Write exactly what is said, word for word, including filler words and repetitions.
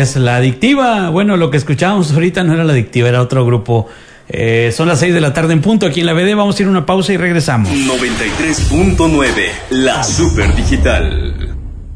es La Adictiva. Bueno, lo que escuchábamos ahorita no era La Adictiva, era otro grupo. Eh, son las seis de la tarde en punto aquí en la B D. Vamos a ir a una pausa y regresamos. noventa y tres punto nueve, la Super Digital.